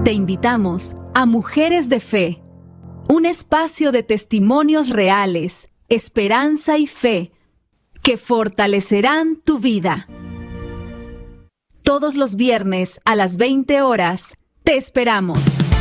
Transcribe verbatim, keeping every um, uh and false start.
Te invitamos a Mujeres de Fe, un espacio de testimonios reales, esperanza y fe que fortalecerán tu vida. Todos los viernes a las veinte horas, te esperamos.